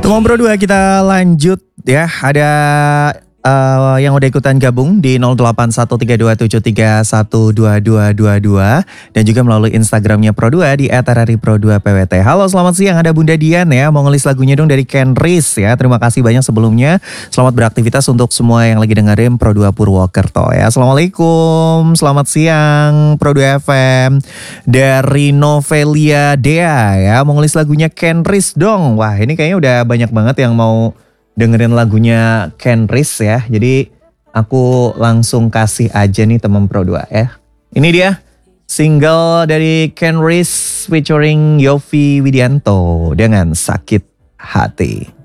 Teman Pro 2 kita lanjut ya. Ada yang udah ikutan gabung di 081327312222 dan juga melalui Instagramnya Pro 2 di @raripro2pwt. Halo, selamat siang. Ada Bunda Dian ya, mau ngelis lagunya dong dari Ken Riz ya. Terima kasih banyak sebelumnya. Selamat beraktivitas untuk semua yang lagi dengerin Pro 2 Purwokerto ya. Assalamualaikum, selamat siang Pro 2 FM. Dari Novelia Dea ya, mau ngelis lagunya Ken Riz dong. Wah, ini kayaknya udah banyak banget yang mau dengerin lagunya Ken Riz ya. Jadi aku langsung kasih aja nih teman Pro 2 ya. Ini dia single dari Ken Riz featuring Yovie Widianto dengan Sakit Hati.